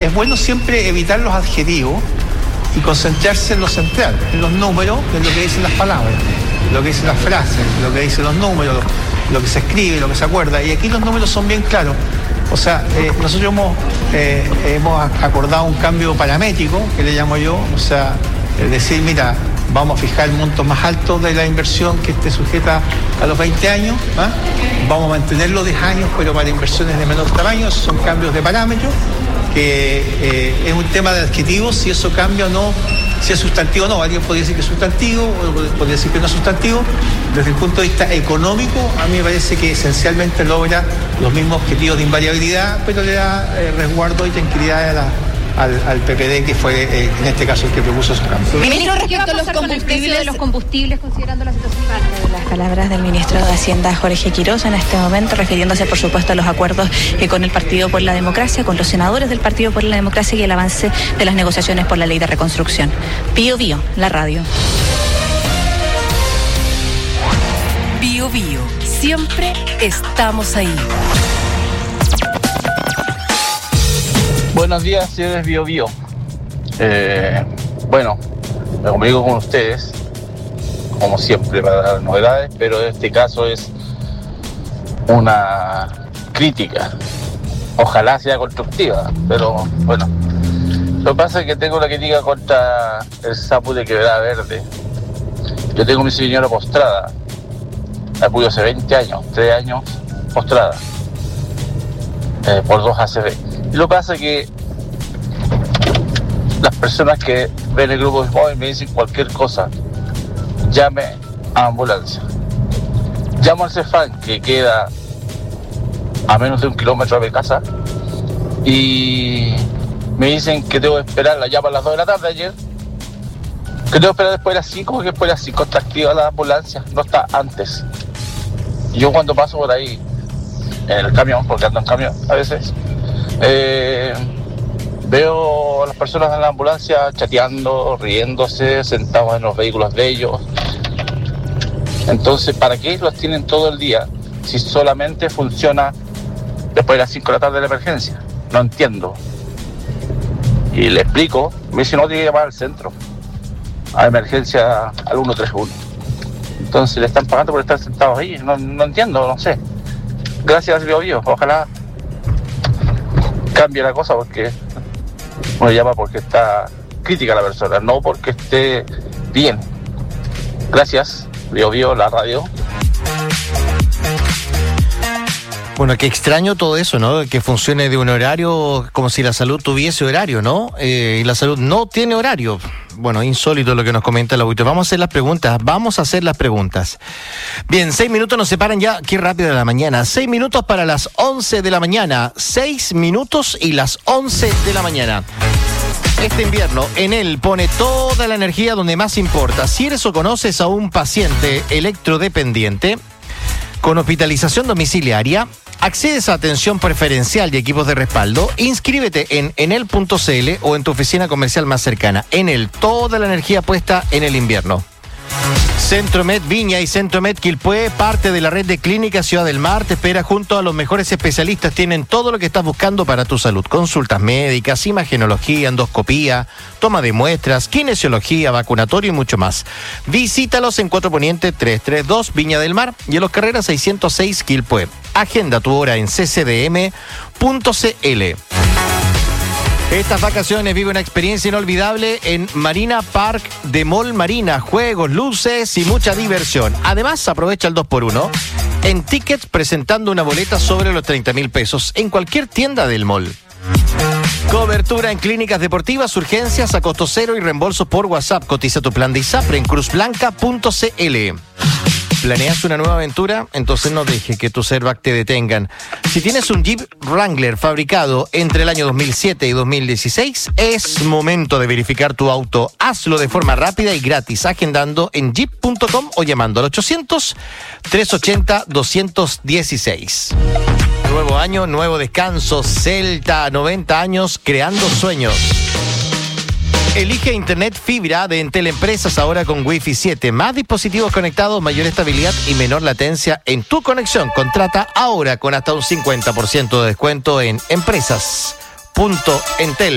es bueno siempre evitar los adjetivos y concentrarse en lo central, en los números, en lo que dicen las palabras, lo que dicen las frases, lo que dicen los números, lo que se escribe, lo que se acuerda. Y aquí los números son bien claros. O sea, nosotros hemos acordado un cambio paramétrico, que le llamo yo, o sea, decir, mira, vamos a fijar el monto más alto de la inversión que esté sujeta a los 20 años, ¿ah? Vamos a mantenerlo 10 años, pero para inversiones de menor tamaño. Esos son cambios de parámetros, que es un tema de adjetivos, si eso cambia o no, si es sustantivo o no. Alguien podría decir que es sustantivo, o podría decir que no es sustantivo. Desde el punto de vista económico, a mí me parece que esencialmente logra los mismos objetivos de invariabilidad, pero le da resguardo y tranquilidad al PPD, que fue en este caso el que propuso esos cambios. Ministro, respecto a los combustibles, considerando la situación. Las palabras del ministro de Hacienda, Jorge Quiroz, en este momento, refiriéndose, por supuesto, a los acuerdos con el Partido por la Democracia, con los senadores del Partido por la Democracia y el avance de las negociaciones por la ley de reconstrucción. Bío Bío, la radio. Bío Bío, siempre estamos ahí. Buenos días, señores Bío Bío. Bueno, me comunico con ustedes, como siempre, para dar novedades, pero en este caso es una crítica. Ojalá sea constructiva, pero bueno. Lo que pasa es que tengo una crítica contra el sapo de Quebrada Verde. Yo tengo a mi señora postrada. La apoyo hace 20 años, 3 años postrada, por 2 ACV. Y lo que pasa es que las personas que ven el grupo móvil me dicen cualquier cosa, llame a ambulancia. Llamo al Cefam, que queda a menos de 1 kilómetro de mi casa, y me dicen que tengo que esperar, la llamo a las 2 de la tarde ayer, que tengo que esperar después de las 5, porque después de las 5 está activa la ambulancia, no está antes. Yo cuando paso por ahí en el camión, porque ando en camión a veces, veo a las personas en la ambulancia chateando, riéndose, sentados en los vehículos de ellos. Entonces, ¿para qué los tienen todo el día si solamente funciona después de las 5 de la tarde de la emergencia? No entiendo. Y le explico, me dice, no, tiene que llamar al centro, a emergencia al 131. Entonces le están pagando por estar sentados ahí. No entiendo, no sé. Gracias, Bío Bío. Ojalá cambie la cosa, porque uno llama porque está crítica la persona, no porque esté bien. Gracias, Bío Bío, la radio. Bueno, qué extraño todo eso, ¿no? Que funcione de un horario como si la salud tuviese horario, ¿no? Y la salud no tiene horario. Bueno, insólito lo que nos comenta el auditor. Vamos a hacer las preguntas. Bien, 6 minutos nos separan ya. Qué rápido de la mañana. 6 minutos para las 11 de la mañana. 6 minutos y las 11 de la mañana. Este invierno, Enel pone toda la energía donde más importa. Si eres o conoces a un paciente electrodependiente con hospitalización domiciliaria, accedes a atención preferencial y equipos de respaldo. Inscríbete en enel.cl o en tu oficina comercial más cercana. Enel, toda la energía puesta en el invierno. Centromed Viña y Centromed Quilpué, parte de la red de clínicas Ciudad del Mar, te espera junto a los mejores especialistas. Tienen todo lo que estás buscando para tu salud: consultas médicas, imagenología, endoscopía, toma de muestras, kinesiología, vacunatorio y mucho más. Visítalos en 4 Poniente 332 Viña del Mar y en Los Carreras 606 Quilpué. Agenda tu hora en ccdm.cl. Estas vacaciones vive una experiencia inolvidable en Marina Park de Mall Marina. Juegos, luces y mucha diversión. Además, aprovecha el 2x1 en tickets, presentando una boleta sobre los 30.000 pesos en cualquier tienda del mall. Cobertura en clínicas deportivas, urgencias a costo cero y reembolsos por WhatsApp. Cotiza tu plan de ISAPRE en cruzblanca.cl. ¿Planeas una nueva aventura? Entonces no deje que tu Servac te detengan. Si tienes un Jeep Wrangler fabricado entre el año 2007 y 2016, es momento de verificar tu auto. Hazlo de forma rápida y gratis, agendando en jeep.com o llamando al 800-380-216. Nuevo año, nuevo descanso. Celta, 90 años creando sueños. Elige Internet Fibra de Entel Empresas ahora con Wi-Fi 7. Más dispositivos conectados, mayor estabilidad y menor latencia en tu conexión. Contrata ahora con hasta un 50% de descuento en empresas.entel.cl.